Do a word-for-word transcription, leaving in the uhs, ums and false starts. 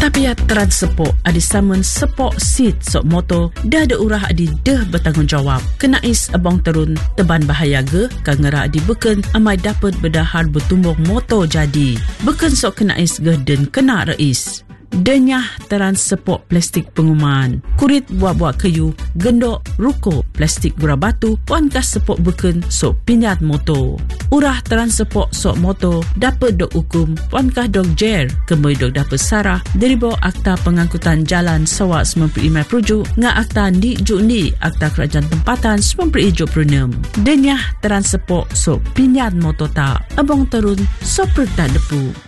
Tapi transport adi samun sepok seat sok motor dah ada urah adi deh bertanggungjawab. Kenais abang terun teban bahaya ge kangera adi beken amai dapat berdahar bertumbuh motor jadi. Beken sok kenais ge dan kena reis. Denyah teran sepok plastik penguman. Kurit buat-buat kayu, gendok, ruko, plastik gura batu, wan kas sepok beken sok pinyat motor. Urah teran sepok sok motor dapat dok hukum, wan kas dok jer, kembali dok dapat sarah dari bawah Akta Pengangkutan Jalan Sawak sembilan puluh lima perujuk, ngak Akta Ni Juk Ni, Akta Kerajaan Tempatan sembilan puluh tujuh enam. Denyah teran sepok sok pinyat motor tak, abang terun sok perta depu.